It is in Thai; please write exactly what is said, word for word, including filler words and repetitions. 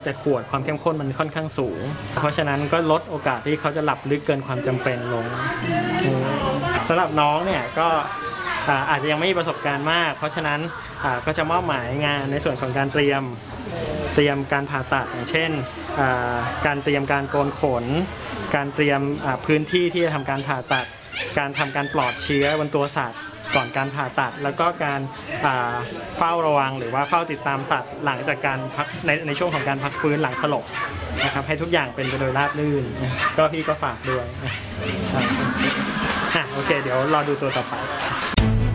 จะขวดความเข้มข้นมันค่อนข้างสูงเพราะฉะนั้นก็ลดโอกาสที่เขาจะหลับลึกเกินความจำเป็นลงสำหรับน้องเนี่ยก็อาจจะยังไม่มีประสบการณ์มากเพราะฉะนั้นก็จะมอบหมายงานในส่วนของการเตรียมเตรียมการผ่าตัดอย่างเช่นการเตรียมการโกนขนการเตรียมพื้นที่ที่จะทำการผ่าตัดการทำการปลอดเชื้อบนตัวสัตว์ก่อนการผ่าตัดแล้วก็การเฝ้าระวังหรือว่าเฝ้าติดตามสัตว์หลังจากการพักในในช่วงของการพักฟื้นหลังสลบนะครับให้ทุกอย่างเป็นไปโดยราบรื่นก็พี่ก็ฝากด้วยอ่ะโอเคเดี๋ยวรอดูตัวต่อไป